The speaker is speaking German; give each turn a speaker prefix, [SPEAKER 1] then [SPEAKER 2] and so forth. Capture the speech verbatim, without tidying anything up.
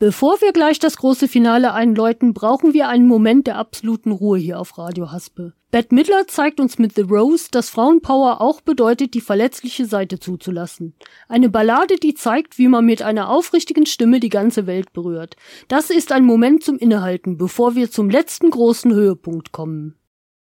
[SPEAKER 1] Bevor wir gleich das große Finale einläuten, brauchen wir einen Moment der absoluten Ruhe hier auf Radio Haspe. Bette Midler zeigt uns mit The Rose, dass Frauenpower auch bedeutet, die verletzliche Seite zuzulassen. Eine Ballade, die zeigt, wie man mit einer aufrichtigen Stimme die ganze Welt berührt. Das ist ein Moment zum Innehalten, bevor wir zum letzten großen Höhepunkt kommen.